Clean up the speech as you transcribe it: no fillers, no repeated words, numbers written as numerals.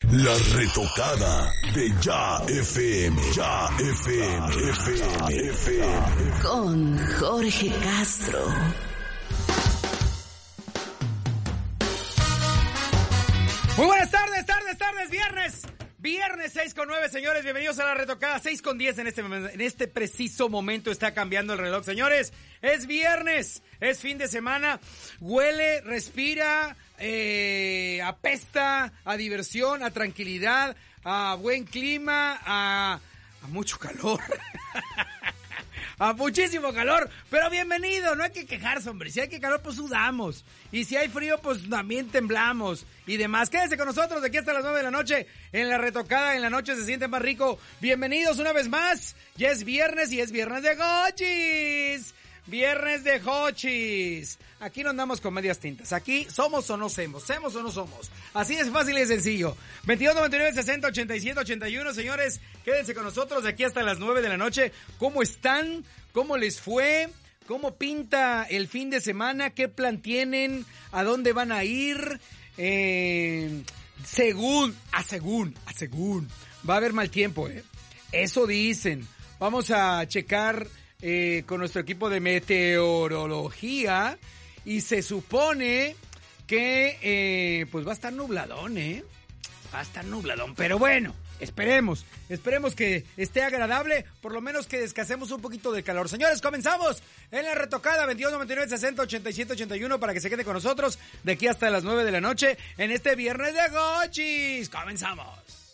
La retocada de Ya FM. Ya FM. FM. Con Jorge Castro. Muy buenas tardes, viernes 6:09, señores, bienvenidos a la retocada, 6:10 en este preciso momento está cambiando el reloj, señores, es viernes, es fin de semana, huele, respira, apesta a diversión, a tranquilidad, a buen clima, a mucho calor. A muchísimo calor, pero bienvenido, no hay que quejarse, hombre, si hay que calor, pues sudamos, y si hay frío, pues también temblamos, y demás. Quédense con nosotros de aquí hasta las 9 de la noche, en la retocada, en la noche se siente más rico. Bienvenidos una vez más, ya es viernes, y es viernes de Hochis. Viernes de Hochis. Aquí no andamos con medias tintas. Aquí somos o no semos o no somos. Así es fácil y sencillo. 22, 99, 60, 87, 81. Señores, quédense con nosotros de aquí hasta las 9 de la noche. ¿Cómo están? ¿Cómo les fue? ¿Cómo pinta el fin de semana? ¿Qué plan tienen? ¿A dónde van a ir? Según. Va a haber mal tiempo, Eso dicen. Vamos a checar con nuestro equipo de meteorología y se supone que pues va a estar nubladón, va a estar nubladón, pero bueno, esperemos que esté agradable, por lo menos que descansemos un poquito del calor. Señores, comenzamos en la retocada 22, 99, 60, 87, 81 para que se quede con nosotros de aquí hasta las 9 de la noche en este viernes de Hochis. Comenzamos.